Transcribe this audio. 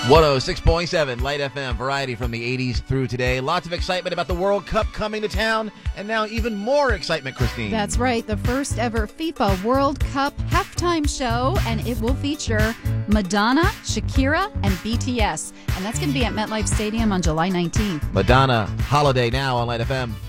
106.7 Light FM, variety from the 80s through today. Lots of excitement about the World Cup coming to town, and now even more excitement, Christine. That's right, the first ever FIFA World Cup halftime show, and it will feature Madonna, Shakira, and BTS. And that's going to be at MetLife Stadium on July 19th. Madonna, Holiday now on Light FM.